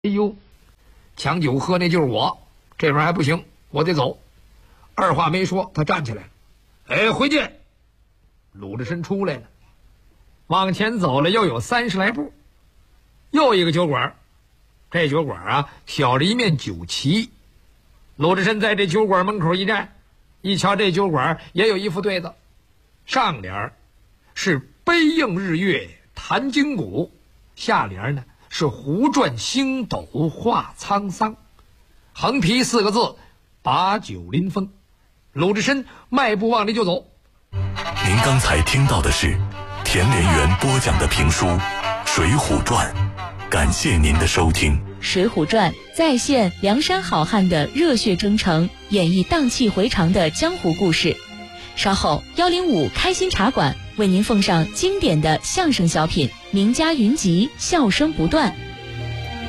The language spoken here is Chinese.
哎呦，抢酒喝那就是我，这会儿还不行，我得走。二话没说，他站起来了。哎，回去！鲁智深出来了，往前走了又有30来步，又一个酒馆。这酒馆啊，挑着一面酒旗。鲁智深在这酒馆门口一站，一瞧这酒馆也有一副对子，上联是悲映日月弹筋骨，下联呢是胡转星斗画沧桑，横批4个字，把酒临风。鲁智深迈步往里就走。 您刚才听到的是田连元播讲的评书《水浒传》，感谢您的收听。 《水浒传》再现梁山好汉的热血征程，演绎荡气回肠的江湖故事。稍后105开心茶馆为您奉上经典的相声小品《名家云集》，笑声不断。